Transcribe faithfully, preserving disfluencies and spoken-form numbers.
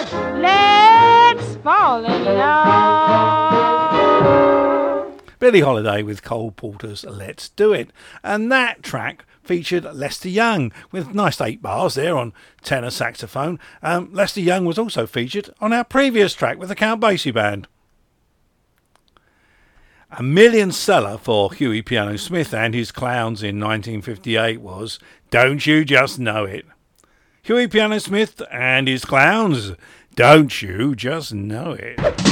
Let's fall in love. Billie Holiday with Cole Porter's Let's Do It. And that track featured Lester Young with nice eight bars there on tenor saxophone. Um, Lester Young was also featured on our previous track with the Count Basie Band. A million seller for Huey Piano Smith and his Clowns in nineteen fifty-eight was Don't You Just Know It. Huey Piano Smith and his Clowns, Don't You Just Know It.